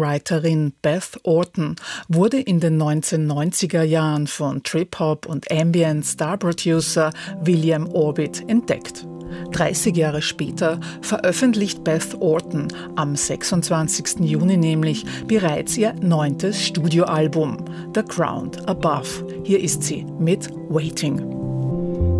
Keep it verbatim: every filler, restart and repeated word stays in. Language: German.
Songwriterin Beth Orton wurde in den neunzehnhundertneunziger Jahren von Trip-Hop und Ambient-Star-Producer William Orbit entdeckt. dreißig Jahre später veröffentlicht Beth Orton am sechsundzwanzigsten Juni nämlich bereits ihr neuntes Studioalbum, The Ground Above. Hier ist sie mit Waiting.